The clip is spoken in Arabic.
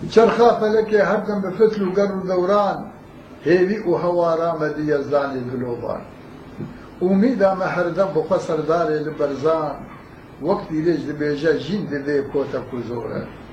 چرخا فلکێ هەردەم بە فتل و گەڕ و دەوران هێوی و هەوارا مەدی یەزدانی دلۆبان ئومیدامە هەردەم بخوا سەردارێ لە بەرزان وەک دیرێژ دەبێژە ژین دەدێ کۆتە کوزۆرە